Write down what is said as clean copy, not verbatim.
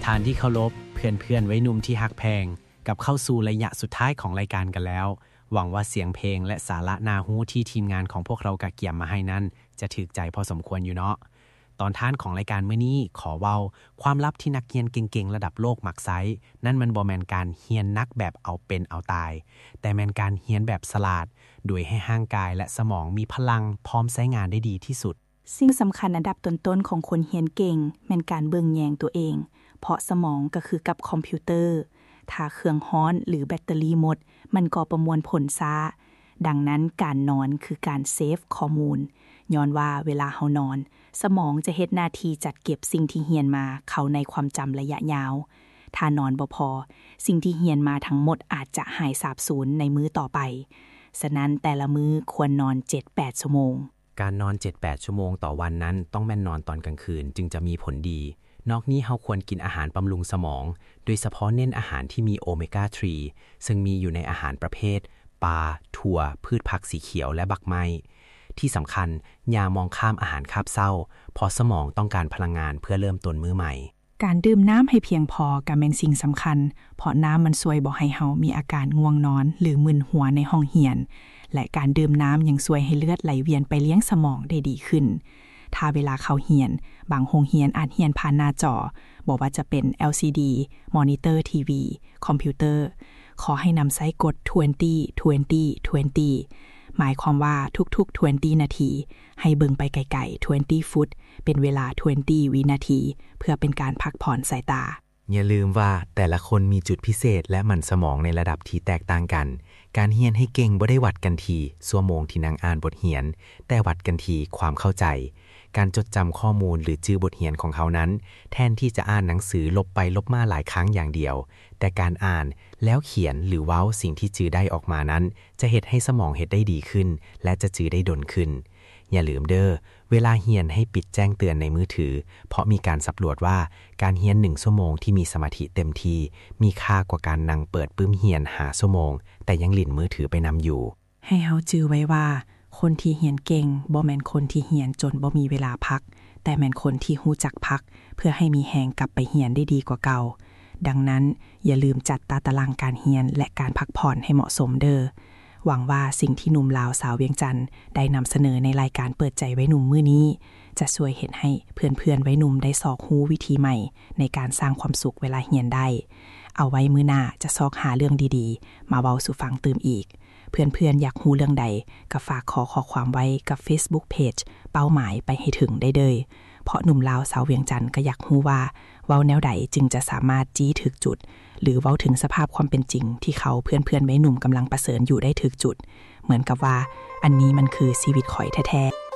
านที่เคารพเพื่อนๆไว้หนุ่มที่ฮักแพงกับเข้าสู่ระยะสุดท้ายของรายการกันแล้วหวังว่าเสียงเพลงและสาระน่าฮู้ที่ทีมงานของพวกเรากะเกี่ยมมาให้นั้นจะถูกใจพอสมควรอยู่เนาะตอนท้ายของรายการมื้อนี้ขอเว้าความลับที่นักเรียนเก่งๆระดับโลกมักไซนั่นมันบ่แม่นการเรียนนักแบบเอาเป็นเอาตายแต่แม่นการเรียนแบบฉลาดโดยให้ร่างกายและสมองมีพลังพร้อมใช้งานได้ดีที่สุดสิ่งสำคัญอันดับต้นๆของคนเรียนเก่งแม่นการเบิ่งแยงตัวเองเพราะสมองก็คือกับคอมพิวเตอร์ถ้าเครื่องร้อนหรือแบตเตอรี่หมดมันก็ประมวลผลช้าดังนั้นการนอนคือการเซฟข้อมูลย้อนว่าเวลาเฮานอนสมองจะเฮ็ดหน้าที่จัดเก็บสิ่งที่เรียนมาเข้าในความจำระยะยาวถ้านอนบ่พอสิ่งที่เรียนมาทั้งหมดอาจจะหายสาบสูญในมื้อต่อไปฉะนั้นแต่ละมื้อควรนอน 7-8 ชั่วโมงการนอน 7-8 ชั่วโมงต่อวันนั้นต้องแม่นนอนตอนกลางคืนจึงจะมีผลดีนอกนี้เฮาควรกินอาหารบำรุงสมองโดยเฉพาะเน้นอาหารที่มีโอเมก้า 3 ซึ่งมีอยู่ในอาหารประเภทปลาถั่วพืชผักสีเขียวและบักไม้ที่สำคัญอย่ามองข้ามอาหารคาบเช้าเพราะสมองต้องการพลังงานเพื่อเริ่มต้นมื้อใหม่การดื่มน้ำให้เพียงพอก็เป็นสิ่งสำคัญเพราะน้ำมันช่วยบ่ให้เฮามีอาการง่วงนอนหรือมึนหัวในห้องเรียนและการดื่มน้ำยังช่วยให้เลือดไหลเวียนไปเลี้ยงสมองได้ดีขึ้นถ้าเวลาเข้าเรียนบางโรงเรียนอาจเรียนผ่านหน้าจอบอกว่าจะเป็น LCD มอนิเตอร์ทีวีคอมพิวเตอร์ขอให้นำใช้กฎ 20-20-20 หมายความว่าทุกๆ20นาทีให้เบิ่งไปไกลๆ20 ฟุตเป็นเวลา20วินาทีเพื่อเป็นการพักผ่อนสายตาอย่าลืมว่าแต่ละคนมีจุดพิเศษและหมั่นสมองในระดับที่แตกต่างกันการเรียนให้เก่งบ่ได้วัดกันที่ชั่วโมงที่นั่งอ่านบทเรียนแต่วัดกันที่ความเข้าใจการจดจำข้อมูลหรือจื้อบทเรียนของเขานั้นแทนที่จะอ่านหนังสือลบไปลบมาหลายครั้งอย่างเดียวแต่การอ่านแล้วเขียนหรือเว้าสิ่งที่จื้อได้ออกมานั้นจะเฮ็ดให้สมองเฮ็ดได้ดีขึ้นและจะจื้อได้ดนขึ้นอย่าลืมเด้อเวลาเรียนให้ปิดแจ้งเตือนในมือถือเพราะมีการสำรวจว่าการเรียน1ชั่วโมงที่มีสมาธิเต็มที่มีค่ากว่าการนั่งเปิดปึ้มเรียน5ชั่วโมงแต่ยังเล่นมือถือไปนำอยู่ให้เฮาจื้อไว้ว่าคนที่เรียนเก่งบ่แม่นคนที่เรียนจนบ่มีเวลาพักแต่แม่นคนที่รู้จักพักเพื่อให้มีแรงกลับไปเรียนได้ดีกว่าเก่าดังนั้นอย่าลืมจัดตารางการเรียนและการพักผ่อนให้เหมาะสมเด้อหวังว่าสิ่งที่หนุ่มลาวสาวเวียงจันทน์ได้นำเสนอในรายการเปิดใจไว้หนุ่มมื้อนี้จะช่วยเห็นให้เพื่อนๆไว้หนุ่มได้ซอกฮู้วิธีใหม่ในการสร้างความสุขเวลาเรียนได้เอาไว้มื้อหน้าจะซอกหาเรื่องดีๆมาเว้าสู่ฟังตื่มอีกเพื่อนๆอยากฮู้เรื่องใดก็ฝากขอข้อความไว้กับ Facebook Page เป้าหมายไปให้ถึงได้เด้อเพราะหนุ่มลาวสาวเวียงจันทน์ก็อยากฮู้ว่าเว้าแนวใดจึงจะสามารถจี้ถึกจุดหรือเว้าถึงสภาพความเป็นจริงที่เขาเพื่อนๆไว้หนุ่มกำลังประเสริญอยู่ได้ถึกจุดเหมือนกับว่าอันนี้มันคือชีวิตข่อยแท้ๆ